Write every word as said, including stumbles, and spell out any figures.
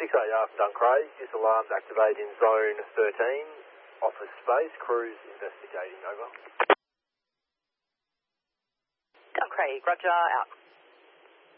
six A R from Duncraig, this alarms activate in zone thirteen, office space, crews investigating, over. Duncraig, roger, out.